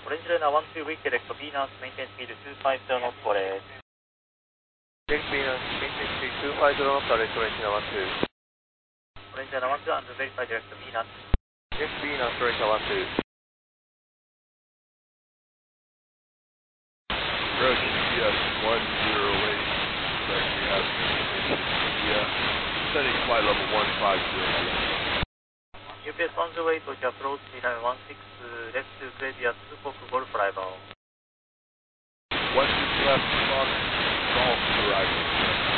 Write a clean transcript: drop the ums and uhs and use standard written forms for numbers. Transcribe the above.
Orange Liner 12 weak direct Venus, maintain speed 250 knots for it. Direct Venus, maintain speed 250 knots, direct Orange Liner 12. Orange Liner 12 and verify direct Venus. Direct Venus, Orange Liner 12. Approach GPS 108, we have GPS, setting flight level 150. UPS 108, which approach runway 16, left to previous Fox Golf arrival. 16 left, Fox Golf arrival.